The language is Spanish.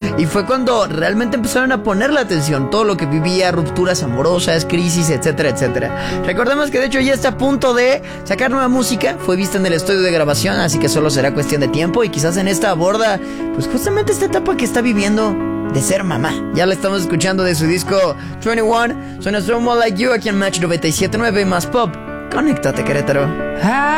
Y fue cuando realmente empezaron a ponerle atención todo lo que vivía, rupturas amorosas, crisis, etcétera, etcétera. Recordemos que de hecho ya está a punto de sacar nueva música. Fue vista en el estudio de grabación, así que solo será cuestión de tiempo. Y quizás en esta aborda pues justamente esta etapa que está viviendo de ser mamá. Ya la estamos escuchando de su disco 21. Suena So More Like You aquí en Match 97.9 más Pop. Conéctate, Querétaro.